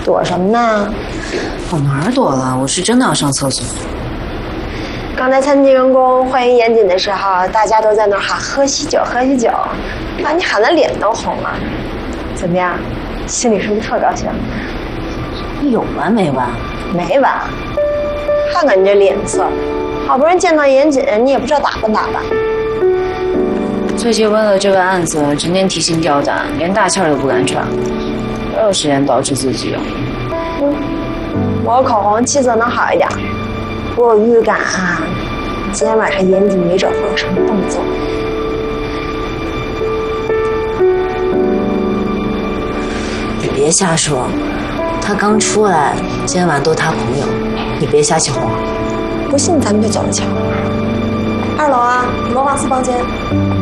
躲什么呢？ 我哪儿躲了？我是真的要上厕所。 刚才餐厅员工欢迎严谨的时候，大家都在那喊喝喜酒，喝喜酒，把你喊得脸都红了。怎么样？心里是不是特高兴？ 有完没完？ 没完。看看你这脸色，好不容易见到严谨，你也不知道打扮打扮。 最近为了这个案子，整天提心吊胆，连大气儿都不敢喘，没有时间捯饬自己。 抹口红气色能好一点。我有预感啊，今天晚上严谨没准会有什么动作。 你别瞎说，他刚出来，今天晚上都他朋友，你别瞎起哄。 不信咱们就走着瞧。2楼啊，罗旺斯房间。